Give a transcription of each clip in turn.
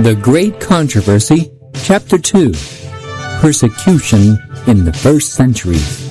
The Great Controversy, Chapter 2, Persecution in the First Centuries.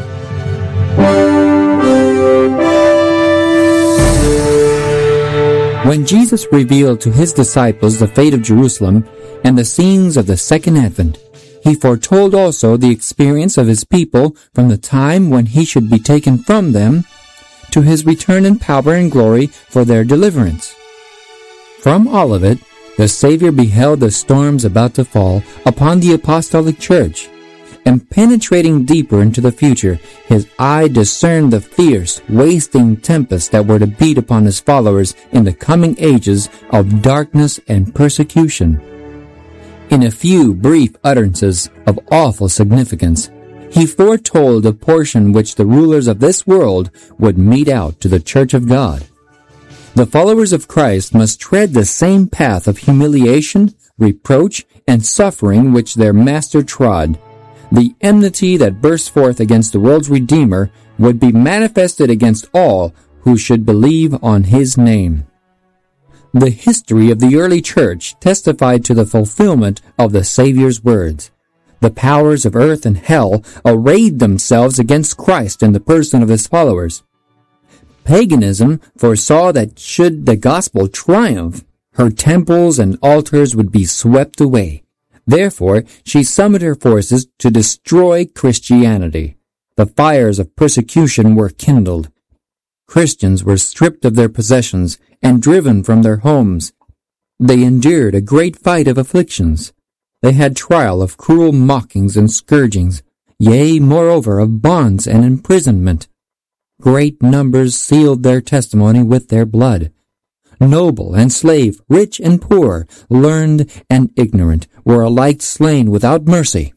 When Jesus revealed to his disciples the fate of Jerusalem and the scenes of the Second Advent, he foretold also the experience of his people from the time when he should be taken from them to his return in power and glory for their deliverance. From all of it, the Savior beheld the storms about to fall upon the apostolic church, and penetrating deeper into the future, his eye discerned the fierce, wasting tempests that were to beat upon his followers in the coming ages of darkness and persecution. In a few brief utterances of awful significance, he foretold the portion which the rulers of this world would mete out to the Church of God. The followers of Christ must tread the same path of humiliation, reproach, and suffering which their Master trod. The enmity that burst forth against the world's Redeemer would be manifested against all who should believe on his name. The history of the early church testified to the fulfillment of the Savior's words. The powers of earth and hell arrayed themselves against Christ in the person of his followers. Paganism foresaw that should the gospel triumph, her temples and altars would be swept away. Therefore, she summoned her forces to destroy Christianity. The fires of persecution were kindled. Christians were stripped of their possessions and driven from their homes. They endured a great fight of afflictions. They had trial of cruel mockings and scourgings, yea, moreover, of bonds and imprisonment. Great numbers sealed their testimony with their blood. Noble and slave, rich and poor, learned and ignorant, were alike slain without mercy.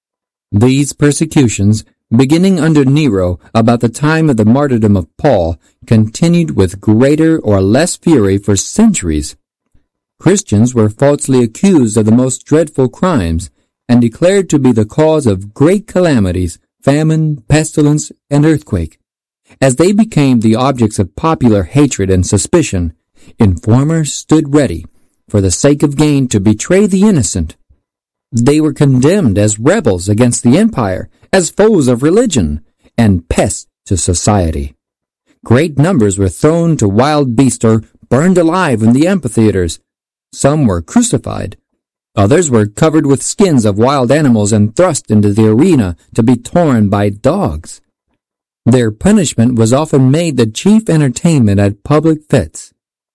These persecutions, beginning under Nero about the time of the martyrdom of Paul, continued with greater or less fury for centuries. Christians were falsely accused of the most dreadful crimes and declared to be the cause of great calamities, famine, pestilence, and earthquake. As they became the objects of popular hatred and suspicion, informers stood ready, for the sake of gain, to betray the innocent. They were condemned as rebels against the empire, as foes of religion, and pests to society. Great numbers were thrown to wild beasts or burned alive in the amphitheaters. Some were crucified. Others were covered with skins of wild animals and thrust into the arena to be torn by dogs. Their punishment was often made the chief entertainment at public fetes.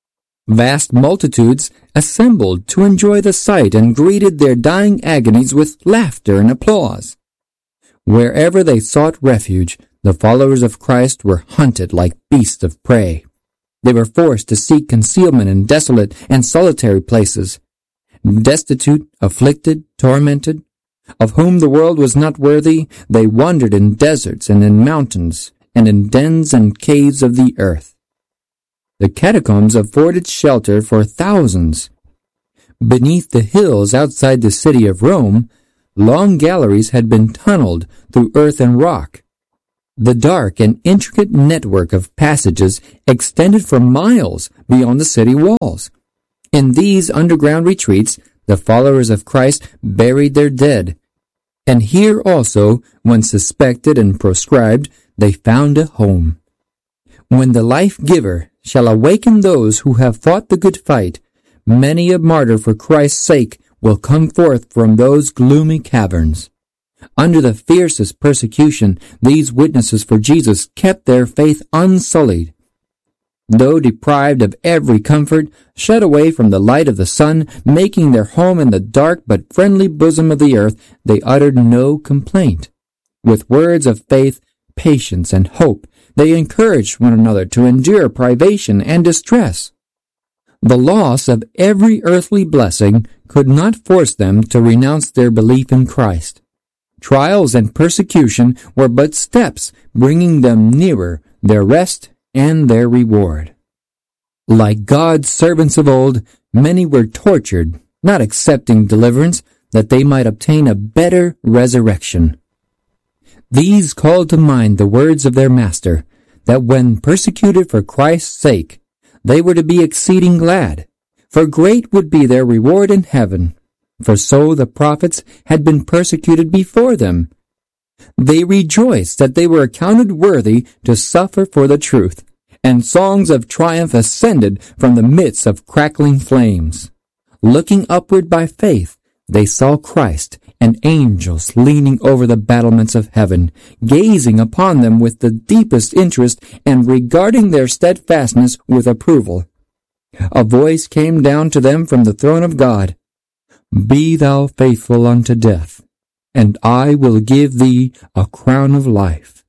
Vast multitudes assembled to enjoy the sight and greeted their dying agonies with laughter and applause. Wherever they sought refuge, the followers of Christ were hunted like beasts of prey. They were forced to seek concealment in desolate and solitary places. Destitute, afflicted, tormented, of whom the world was not worthy, they wandered in deserts and in mountains, and in dens and caves of the earth. The catacombs afforded shelter for thousands. Beneath the hills outside the city of Rome, long galleries had been tunneled through earth and rock. The dark and intricate network of passages extended for miles beyond the city walls. In these underground retreats, the followers of Christ buried their dead. And here also, when suspected and proscribed, they found a home. When the life-giver shall awaken those who have fought the good fight, many a martyr for Christ's sake will come forth from those gloomy caverns. Under the fiercest persecution, these witnesses for Jesus kept their faith unsullied. Though deprived of every comfort, shut away from the light of the sun, making their home in the dark but friendly bosom of the earth, they uttered no complaint. With words of faith, patience, and hope, they encouraged one another to endure privation and distress. The loss of every earthly blessing could not force them to renounce their belief in Christ. Trials and persecution were but steps bringing them nearer their rest and their reward. Like God's servants of old, many were tortured, not accepting deliverance, that they might obtain a better resurrection. These called to mind the words of their Master, that when persecuted for Christ's sake, they were to be exceeding glad, for great would be their reward in heaven, for so the prophets had been persecuted before them. They rejoiced that they were accounted worthy to suffer for the truth, and songs of triumph ascended from the midst of crackling flames. Looking upward by faith, they saw Christ and angels leaning over the battlements of heaven, gazing upon them with the deepest interest and regarding their steadfastness with approval. A voice came down to them from the throne of God, "Be thou faithful unto death, and I will give thee a crown of life."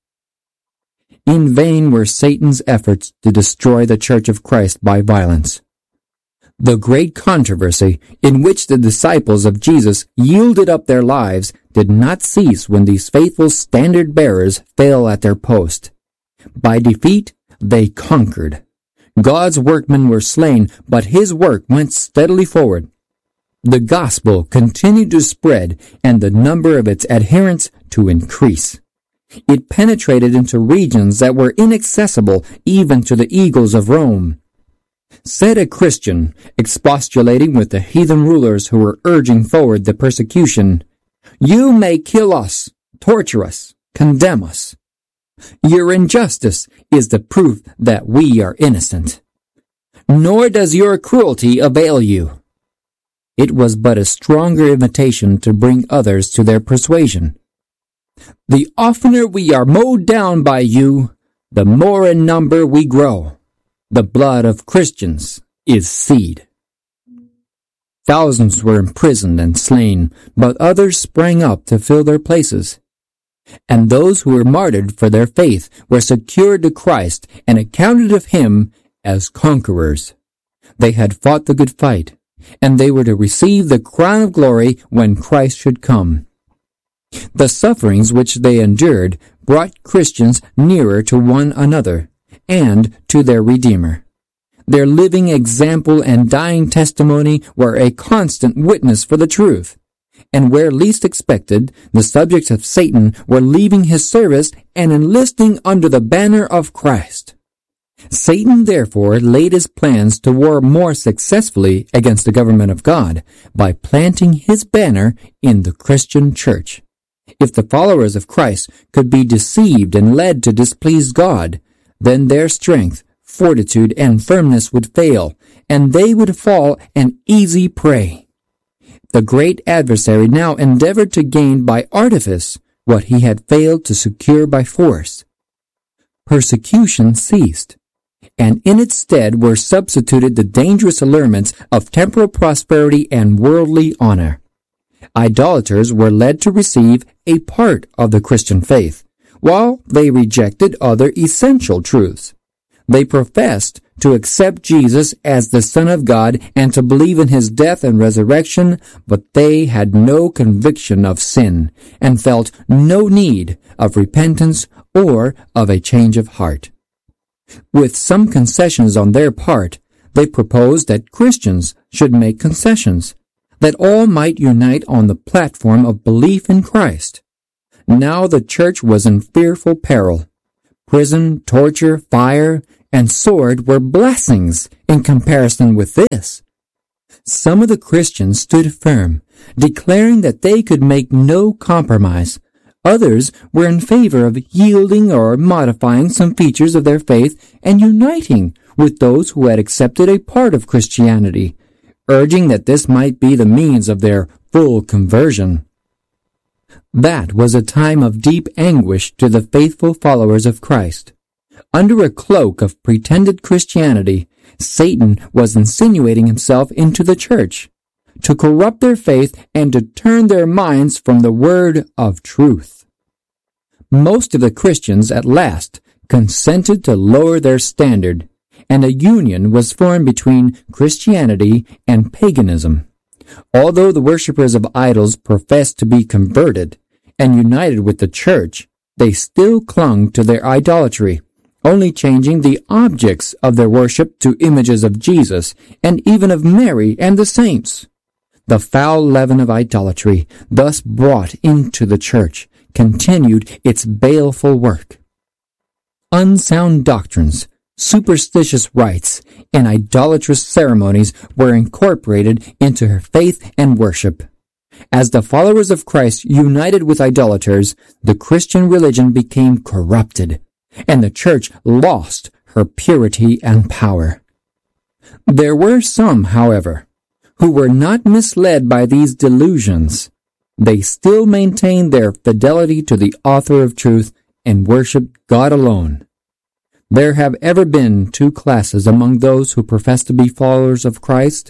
In vain were Satan's efforts to destroy the Church of Christ by violence. The great controversy in which the disciples of Jesus yielded up their lives did not cease when these faithful standard-bearers fell at their post. By defeat, they conquered. God's workmen were slain, but his work went steadily forward. The gospel continued to spread and the number of its adherents to increase. It penetrated into regions that were inaccessible even to the eagles of Rome. Said a Christian, expostulating with the heathen rulers who were urging forward the persecution, "You may kill us, torture us, condemn us. Your injustice is the proof that we are innocent. Nor does your cruelty avail you." It was but a stronger invitation to bring others to their persuasion. "The oftener we are mowed down by you, the more in number we grow. The blood of Christians is seed." Thousands were imprisoned and slain, but others sprang up to fill their places. And those who were martyred for their faith were secured to Christ and accounted of him as conquerors. They had fought the good fight, and they were to receive the crown of glory when Christ should come. The sufferings which they endured brought Christians nearer to one another and to their Redeemer. Their living example and dying testimony were a constant witness for the truth. And where least expected, the subjects of Satan were leaving his service and enlisting under the banner of Christ. Satan therefore laid his plans to war more successfully against the government of God by planting his banner in the Christian church. If the followers of Christ could be deceived and led to displease God, then their strength, fortitude, and firmness would fail, and they would fall an easy prey. The great adversary now endeavored to gain by artifice what he had failed to secure by force. Persecution ceased, and in its stead were substituted the dangerous allurements of temporal prosperity and worldly honor. Idolaters were led to receive a part of the Christian faith, while they rejected other essential truths. They professed to accept Jesus as the Son of God and to believe in his death and resurrection, but they had no conviction of sin and felt no need of repentance or of a change of heart. With some concessions on their part, they proposed that Christians should make concessions, that all might unite on the platform of belief in Christ. Now the church was in fearful peril. Prison, torture, fire, and sword were blessings in comparison with this. Some of the Christians stood firm, declaring that they could make no compromise. Others were in favor of yielding or modifying some features of their faith and uniting with those who had accepted a part of Christianity, urging that this might be the means of their full conversion. That was a time of deep anguish to the faithful followers of Christ. Under a cloak of pretended Christianity, Satan was insinuating himself into the church to corrupt their faith and to turn their minds from the word of truth. Most of the Christians at last consented to lower their standard, and a union was formed between Christianity and paganism. Although the worshippers of idols professed to be converted and united with the church, they still clung to their idolatry, only changing the objects of their worship to images of Jesus and even of Mary and the saints. The foul leaven of idolatry, thus brought into the church, continued its baleful work. Unsound doctrines, superstitious rites, and idolatrous ceremonies were incorporated into her faith and worship. As the followers of Christ united with idolaters, the Christian religion became corrupted, and the church lost her purity and power. There were some, however, who were not misled by these delusions. They still maintained their fidelity to the author of truth and worshiped God alone. There have ever been two classes among those who profess to be followers of Christ.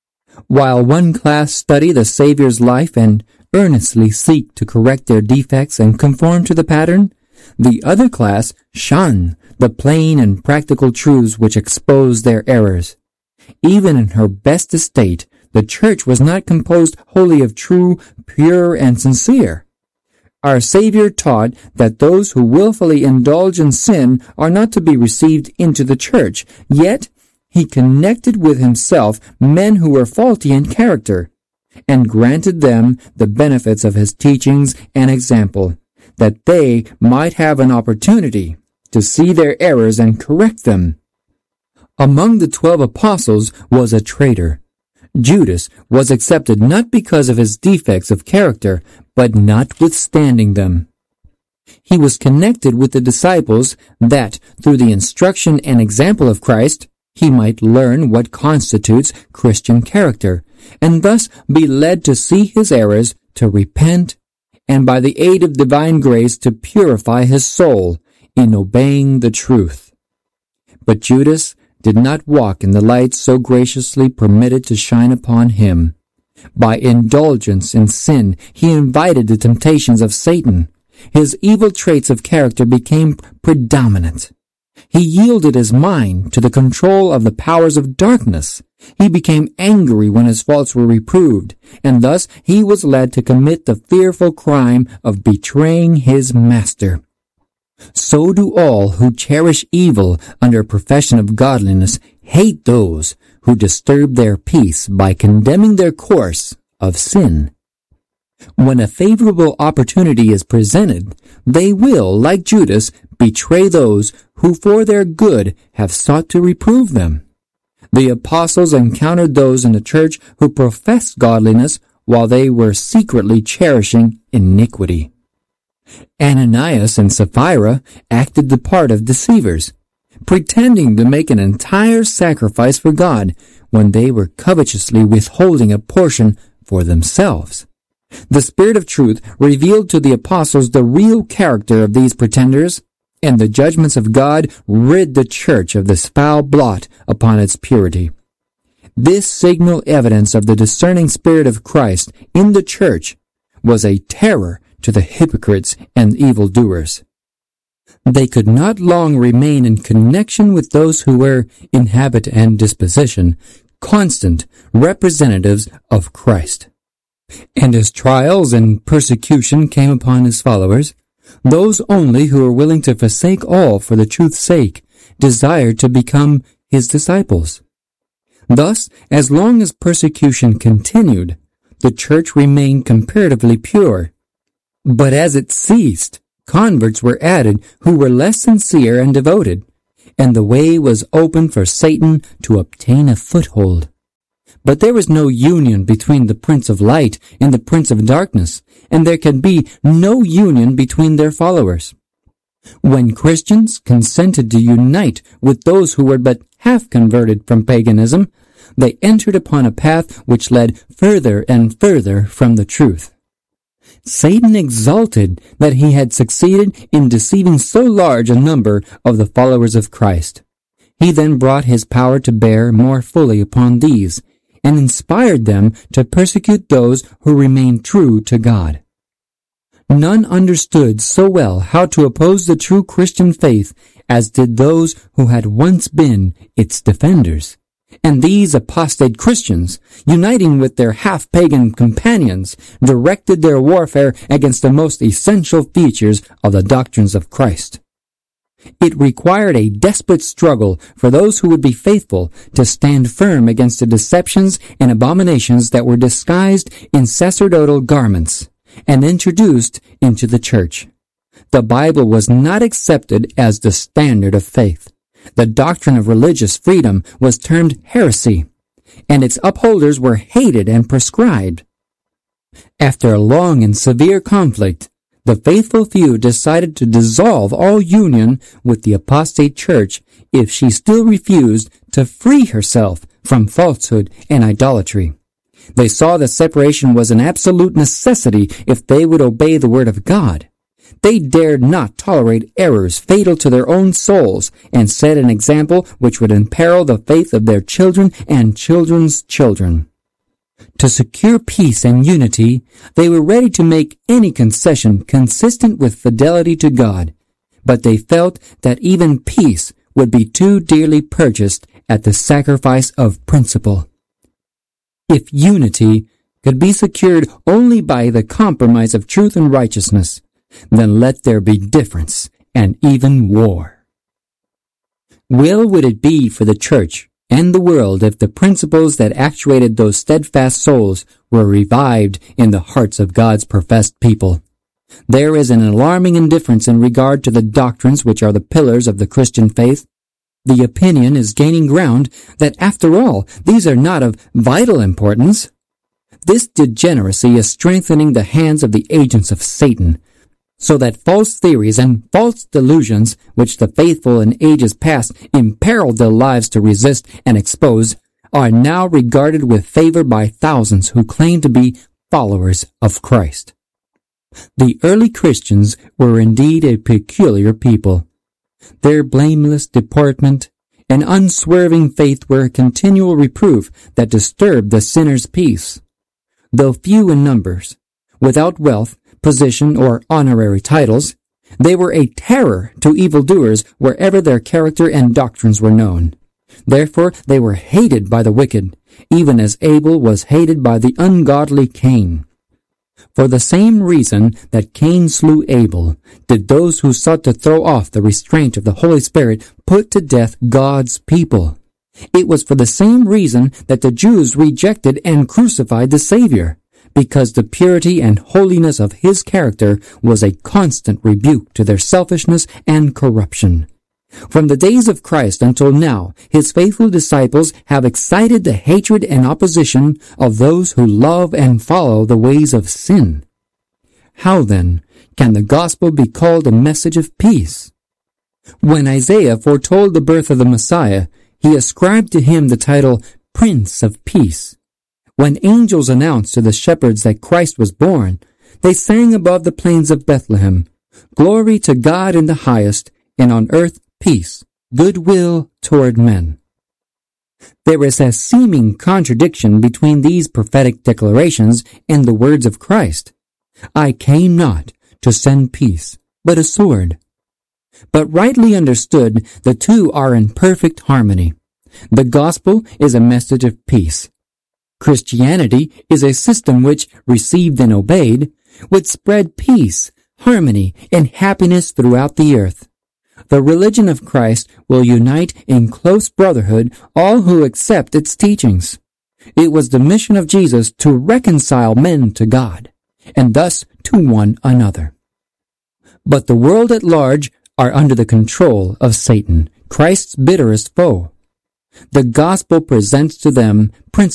While one class study the Savior's life and earnestly seek to correct their defects and conform to the pattern, the other class shun the plain and practical truths which expose their errors. Even in her best estate, the church was not composed wholly of true, pure, and sincere. Our Savior taught that those who willfully indulge in sin are not to be received into the church, yet he connected with himself men who were faulty in character, and granted them the benefits of his teachings and example, that they might have an opportunity to see their errors and correct them. Among the 12 apostles was a traitor. Judas was accepted not because of his defects of character, but notwithstanding them. He was connected with the disciples that, through the instruction and example of Christ, he might learn what constitutes Christian character, and thus be led to see his errors, to repent, and by the aid of divine grace to purify his soul in obeying the truth. But Judas did not walk in the light so graciously permitted to shine upon him. By indulgence in sin, he invited the temptations of Satan. His evil traits of character became predominant. He yielded his mind to the control of the powers of darkness. He became angry when his faults were reproved, and thus he was led to commit the fearful crime of betraying his master. So do all who cherish evil under profession of godliness hate those who disturb their peace by condemning their course of sin. When a favorable opportunity is presented, they will, like Judas, betray those who for their good have sought to reprove them. The apostles encountered those in the church who professed godliness while they were secretly cherishing iniquity. Ananias and Sapphira acted the part of deceivers, pretending to make an entire sacrifice for God when they were covetously withholding a portion for themselves. The Spirit of truth revealed to the apostles the real character of these pretenders, and the judgments of God rid the church of this foul blot upon its purity. This signal evidence of the discerning Spirit of Christ in the church was a terror to the hypocrites and evildoers. They could not long remain in connection with those who were, in habit and disposition, constant representatives of Christ. And as trials and persecution came upon his followers, those only who were willing to forsake all for the truth's sake desired to become his disciples. Thus, as long as persecution continued, the church remained comparatively pure. But as it ceased, converts were added who were less sincere and devoted, and the way was open for Satan to obtain a foothold. But there was no union between the Prince of Light and the Prince of Darkness, and there can be no union between their followers. When Christians consented to unite with those who were but half converted from paganism, they entered upon a path which led further and further from the truth. Satan exulted that he had succeeded in deceiving so large a number of the followers of Christ. He then brought his power to bear more fully upon these, and inspired them to persecute those who remained true to God. None understood so well how to oppose the true Christian faith as did those who had once been its defenders. And these apostate Christians, uniting with their half-pagan companions, directed their warfare against the most essential features of the doctrines of Christ. It required a desperate struggle for those who would be faithful to stand firm against the deceptions and abominations that were disguised in sacerdotal garments and introduced into the church. The Bible was not accepted as the standard of faith. The doctrine of religious freedom was termed heresy, and its upholders were hated and proscribed. After a long and severe conflict, the faithful few decided to dissolve all union with the apostate church if she still refused to free herself from falsehood and idolatry. They saw that separation was an absolute necessity if they would obey the word of God. They dared not tolerate errors fatal to their own souls and set an example which would imperil the faith of their children and children's children. To secure peace and unity, they were ready to make any concession consistent with fidelity to God, but they felt that even peace would be too dearly purchased at the sacrifice of principle. If unity could be secured only by the compromise of truth and righteousness, then let there be difference and even war. Well would it be for the church and the world if the principles that actuated those steadfast souls were revived in the hearts of God's professed people. There is an alarming indifference in regard to the doctrines which are the pillars of the Christian faith. The opinion is gaining ground that, after all, these are not of vital importance. This degeneracy is strengthening the hands of the agents of Satan, so that false theories and false delusions, which the faithful in ages past imperiled their lives to resist and expose, are now regarded with favor by thousands who claim to be followers of Christ. The early Christians were indeed a peculiar people. Their blameless deportment and unswerving faith were a continual reproof that disturbed the sinner's peace. Though few in numbers, without wealth, position, or honorary titles, they were a terror to evildoers wherever their character and doctrines were known. Therefore they were hated by the wicked, even as Abel was hated by the ungodly Cain. For the same reason that Cain slew Abel, did those who sought to throw off the restraint of the Holy Spirit put to death God's people. It was for the same reason that the Jews rejected and crucified the Savior, because the purity and holiness of his character was a constant rebuke to their selfishness and corruption. From the days of Christ until now, his faithful disciples have excited the hatred and opposition of those who love and follow the ways of sin. How, then, can the gospel be called a message of peace? When Isaiah foretold the birth of the Messiah, he ascribed to him the title Prince of Peace. When angels announced to the shepherds that Christ was born, they sang above the plains of Bethlehem, "Glory to God in the highest, and on earth peace, goodwill toward men." There is a seeming contradiction between these prophetic declarations and the words of Christ. "I came not to send peace, but a sword." But rightly understood, the two are in perfect harmony. The gospel is a message of peace. Christianity is a system which, received and obeyed, would spread peace, harmony, and happiness throughout the earth. The religion of Christ will unite in close brotherhood all who accept its teachings. It was the mission of Jesus to reconcile men to God, and thus to one another. But the world at large are under the control of Satan, Christ's bitterest foe. The gospel presents to them principles